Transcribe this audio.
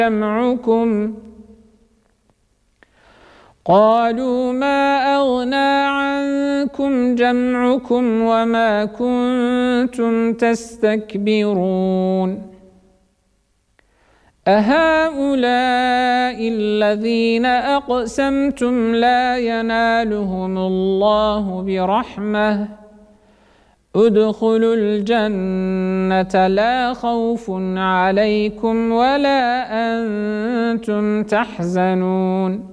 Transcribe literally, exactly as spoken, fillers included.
جمعكم قالوا ما أغنى عنكم جمعكم وما كنتم تستكبرون أهؤلاء الذين أقسمتم لا ينالهم الله برحمة ادخلوا الجنة لا خوف عليكم ولا أنتم تحزنون